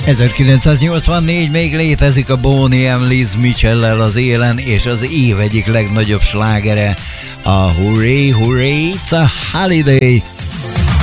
1984 még létezik a Boney M. Liz Mitchell-lel az élen, és az év egyik legnagyobb slágere a Hooray, Hooray, It's a Holiday.